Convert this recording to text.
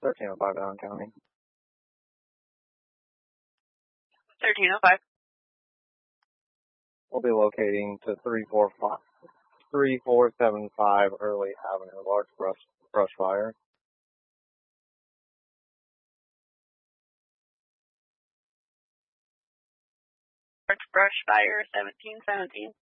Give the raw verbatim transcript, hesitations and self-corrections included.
thirteen oh five Allen County. thirteen oh five. We'll be locating to three four five, three four seven five Early Avenue, large brush, brush fire. Large brush fire, seventeen seventeen.